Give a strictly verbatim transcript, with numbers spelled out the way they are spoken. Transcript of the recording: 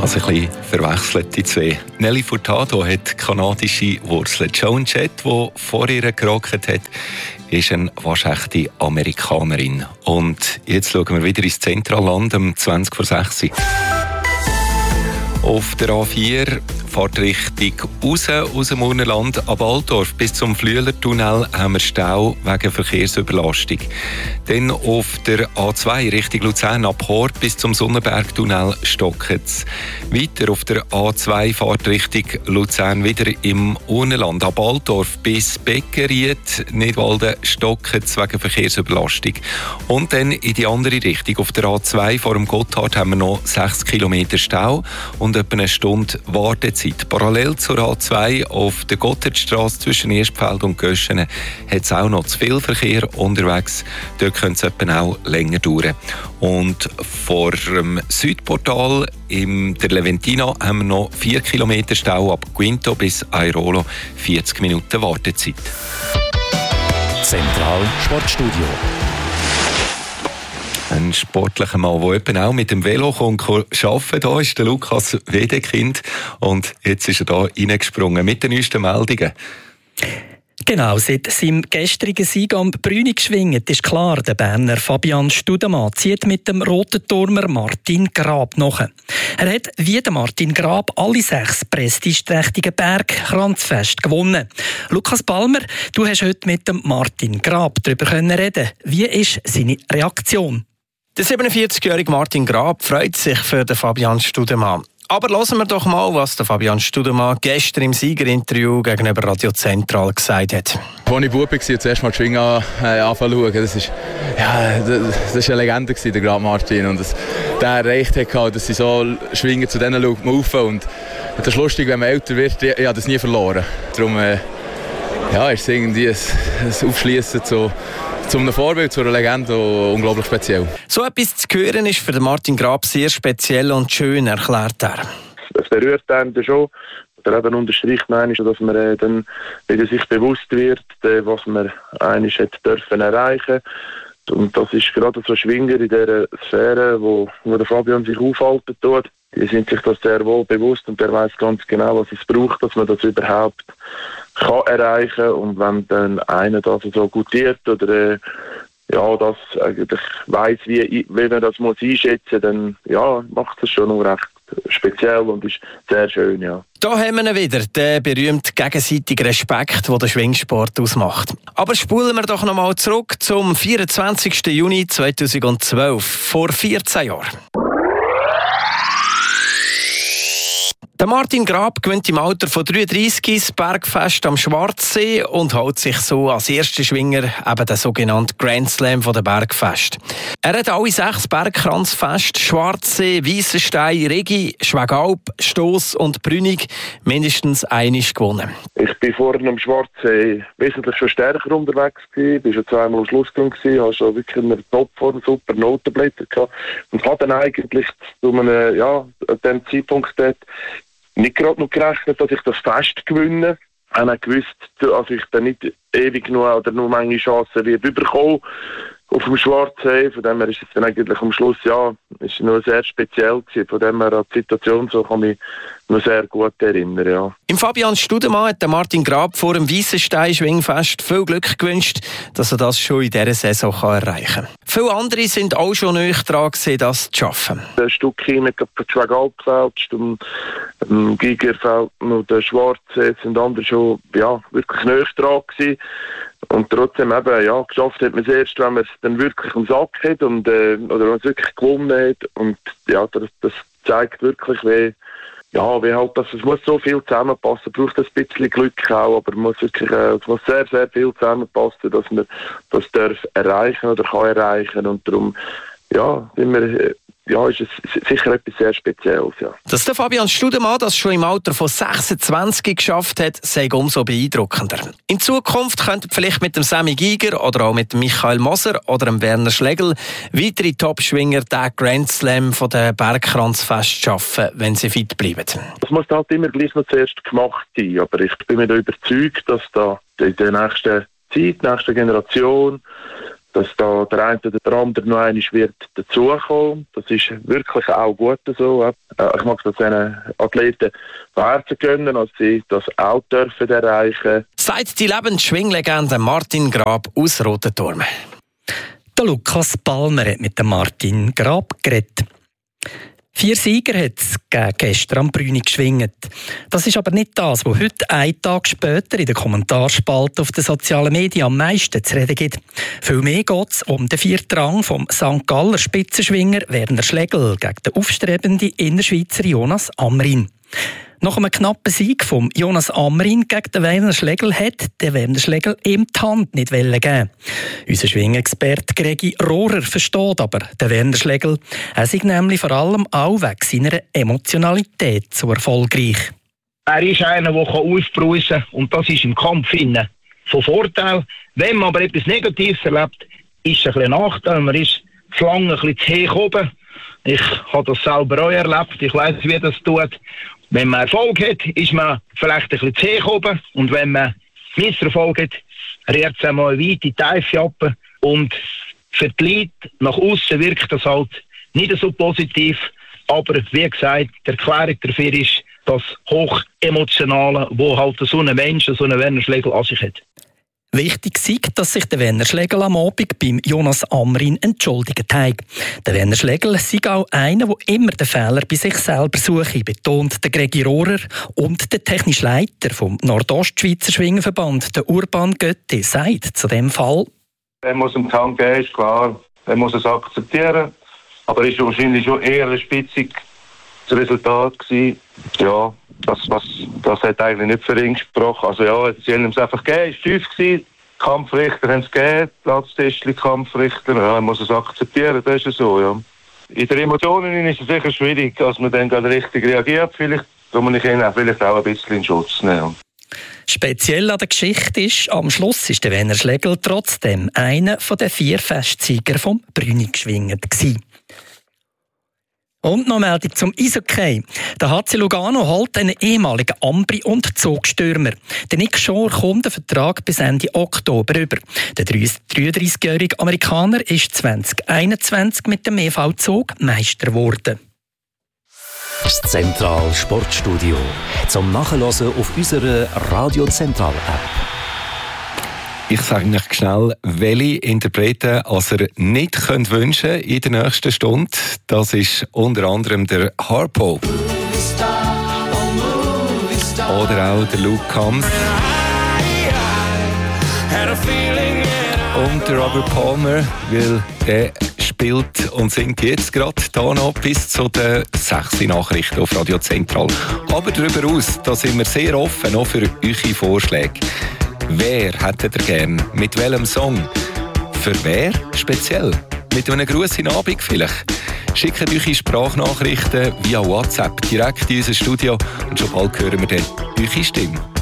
habe sie ein bisschen verwechselt, die zwei. Nelly Furtado hat kanadische Wurzeln. Joan Jett, die vor ihr gerockt hat, ist eine waschechte Amerikanerin. Und jetzt schauen wir wieder ins Zentralland um zwanzig vor sechs. Auf der A vier fährt Richtung raus aus dem Urnerland ab Altdorf bis zum Flüelertunnel haben wir Stau wegen Verkehrsüberlastung. Dann auf der A zwei Richtung Luzern ab Hort bis zum Sonnenbergtunnel stockt es. Weiter auf der A zwei fährt Richtung Luzern wieder im Urnerland ab Altdorf bis Beckeried, Nidwalden stockt es wegen Verkehrsüberlastung. Und dann in die andere Richtung. Auf der A zwei vor dem Gotthard haben wir noch sechs Kilometer Stau und etwa eine Stunde Wartezeit. Parallel zur A zwei auf der Gotthardstrasse zwischen Erstfeld und Göschenen hat es auch noch zu viel Verkehr unterwegs. Dort könnte es etwa auch länger dauern. Und vor dem Südportal in der Leventina haben wir noch vier Kilometer Stau ab Quinto bis Airolo, vierzig Minuten Wartezeit. Zentral Sportstudio. Ein sportlicher Mann, der eben auch mit dem Velo kommt, arbeiten kann. Hier ist der Lukas Wedekind und jetzt ist er hier reingesprungen mit den neuesten Meldungen. Genau, seit seinem gestrigen Sieg am Brünig-Schwingen ist klar, der Berner Fabian Studemann zieht mit dem roten Turmer Martin Grab nach. Er hat wie der Martin Grab alle sechs prestigeträchtigen Bergkranzfeste gewonnen. Lukas Palmer, du hast heute mit dem Martin Grab darüber reden. Wie ist seine Reaktion? Der siebenundvierzigjährige Martin Grab freut sich für den Fabian Studemann. Aber hören wir doch mal, was der Fabian Studemann gestern im Siegerinterview gegenüber Radio Zentral gesagt hat. Als ich Bub war und zuerst mal die Schwingen an, äh, anfangen zu schauen, das ist, ja, das war eine Legende, der Grab Martin. Und das, der erreicht hat, dass sie so Schwingen zu denen schauen. Und das ist lustig, wenn man älter wird, ich, ich habe das nie verloren. Darum äh, ja, ist es irgendwie ein, ein Aufschliessen zu Zu einem Vorbild, zu einer Legende, unglaublich speziell. So etwas zu hören ist für den Martin Grab sehr speziell und schön, erklärt er. Es berührt einen schon. Oder eben unterstreicht man, dass man äh, dann wieder sich bewusst wird, äh, was man eigentlich hätte dürfen erreichen. Und das ist gerade so Schwinger in dieser Sphäre, wo, wo der Fabian sich aufhalten tut. Die sind sich das sehr wohl bewusst und der weiß ganz genau, was es braucht, dass man das überhaupt kann erreichen. Und wenn dann einer das so gutiert oder äh, ja, das eigentlich weiss, wie, wie man das muss einschätzen, dann ja, macht es schon noch recht speziell und ist sehr schön, ja. Da haben wir ihn wieder, den berühmten gegenseitigen Respekt, den der Schwingsport ausmacht. Aber spulen wir doch noch mal zurück zum vierundzwanzigsten Juni zweitausendzwölf, vor vierzehn Jahren. Der Martin Grab gewinnt im Alter von dreiunddreissig das Bergfest am Schwarzsee und holt sich so als erster Schwinger eben den sogenannten Grand Slam von der Bergfest. Er hat alle sechs Bergkranzfeste, Schwarzsee, Weissenstein, Regi, Schwegalp, Stoss und Brünig, mindestens einmal gewonnen. Ich bin vorhin am Schwarzsee wesentlich schon stärker unterwegs gewesen, bin schon zweimal am Schluss gewesen, habe schon wirklich eine Topform, super Notenblätter gehabt und habe dann eigentlich zu einem, ja, an dem Zeitpunkt dort nicht gerade noch gerechnet, dass ich das Fest gewinne. Ich habe gewusst, dass ich dann nicht ewig nur oder nur manche Chancen werde bekommen auf dem Schwarzsee. Von dem her ist es dann eigentlich am Schluss, ja, ist nur sehr speziell gewesen. Von dem her an die Situation so kann ich noch sehr gut erinnern, ja. Im Fabian Studemann hat der Martin Grab vor dem Weissenstein-Schwingfest viel Glück gewünscht, dass er das schon in dieser Saison erreichen kann. Viele andere sind auch schon nahe dran gewesen, das zu schaffen. Ein Stück mit dem Schwegalpfeld, dem Gigerfeld und der Schwarzsee sind andere schon ja, wirklich nahe dran gewesen. Und trotzdem eben, ja, geschafft hat man es erst, wenn man es dann wirklich am Sack hat und, äh, oder wenn man es wirklich gewonnen hat. Und ja, das, das zeigt wirklich, wie, ja, wie halt, dass es muss so viel zusammenpassen, braucht ein bisschen Glück auch, aber es muss wirklich, äh, es muss sehr, sehr viel zusammenpassen, dass man das darf erreichen oder kann erreichen. Und darum, ja, sind wir, ja, ist es sicher etwas sehr Spezielles, ja. Dass der Fabian Studemann das schon im Alter von sechsundzwanzig geschafft hat, sei umso beeindruckender. In Zukunft könnten vielleicht mit dem Sammy Giger oder auch mit dem Michael Moser oder dem Werner Schlegel weitere Topschwinger den Grand Slam von der Bergkranzfest schaffen, wenn sie fit bleiben. Das muss halt immer gleich noch zuerst gemacht sein, aber ich bin mir da überzeugt, dass da in der nächsten Zeit, nächsten Generation, dass da der eine oder der andere noch einmal wird dazukommen. Das ist wirklich auch gut so. Ich mag das den Athleten von Herzen gönnen, dass sie das auch dürfen erreichen. Sagt die lebende Schwinglegende Martin Grab aus Rotenturm. Der Lukas Palmer hat mit dem Martin Grab geredet. Vier Sieger hat es gestern am Brünig geschwingt. Das ist aber nicht das, was heute, einen Tag später, in der Kommentarspalte auf den sozialen Medien am meisten zu reden gibt. Vielmehr geht es um den vierten Rang vom Sankt Galler Spitzenschwinger Werner Schlegel gegen den aufstrebenden Innerschweizer Jonas Amrin. Nach einem knappen Sieg von Jonas Amrin gegen den Werner Schlegel hat der Werner Schlegel ihm die Hand nicht geben. Unser Schwingexperte Gregi Rohrer versteht aber den Werner Schlegel. Er sei nämlich vor allem auch wegen seiner Emotionalität so erfolgreich. Er ist einer, der aufbrausen kann und das ist im Kampf innen von Vorteil. Wenn man aber etwas Negatives erlebt, ist es ein bisschen ein Nachteil. Man ist zu lange ein bisschen zu hoch oben. Ich habe das selber auch erlebt. Ich weiss, wie das tut. Wenn man Erfolg hat, ist man vielleicht ein bisschen zu hoch oben. Und wenn man Misserfolg hat, rührt es einmal weit in die Tiefe ab. Und für die Leute nach außen wirkt das halt nicht so positiv. Aber wie gesagt, die Erklärung dafür ist das Hochemotionale, wo halt so ein Mensch, so ein Werner Schlegel an sich hat. Wichtig ist, dass sich der Werner Schlegel am Abend beim Jonas Amrin entschuldigt hat. Der Werner Schlegel sei auch einer, der immer den Fehler bei sich selber suche, betont der Gregi Rohrer und der technische Leiter vom Nordostschweizer Schwingerverband, der Urban Götti, sagt zu dem Fall: Wenn man es im Tank geben, ist klar, man muss es akzeptieren. Aber es war wahrscheinlich schon eher ein spitziges Resultat gewesen. Ja, das, das, das hat eigentlich nicht für ihn gesprochen. Also ja, sie haben es einfach gegeben, es war tief gewesen. Kampfrichter haben es gegeben, Platztestli, Kampfrichter. Ja, man muss es akzeptieren, das ist so, ja. In den Emotionen ist es sicher schwierig, dass man dann gerade richtig reagiert. Vielleicht muss ich ihn auch, vielleicht auch ein bisschen in Schutz nehmen. Speziell an der Geschichte ist, am Schluss ist der Werner Schlegel trotzdem einer der vier Festsieger vom Brünig geschwingt gewesen. Und noch Meldung zum Eishockey. Der H C Lugano holt einen ehemaligen Ambri- und Zugstürmer. Der Nick Schor kommt den Vertrag bis Ende Oktober über. Der dreiunddreißigjährige Amerikaner ist zwanzig einundzwanzig mit dem E V Zug Meister geworden. Das Zentral Sportstudio. Zum Nachhören auf unserer Radio Zentral App. Ich sage euch schnell, welche Interpreten also ihr nicht könnt wünschen in der nächsten Stunde. Das ist unter anderem der Harpo. Oder auch der Luke Combs. Und der Robert Palmer, weil der spielt und singt jetzt gerade hier noch bis zu den sechs Nachrichten auf Radio Zentral. Aber darüber aus, da sind wir sehr offen auch für eure Vorschläge. Wer hättet ihr gern? Mit welchem Song? Für wer speziell? Mit einem Gruß in Abend vielleicht? Schickt eure Sprachnachrichten via WhatsApp direkt in unser Studio und schon bald hören wir dann eure Stimme.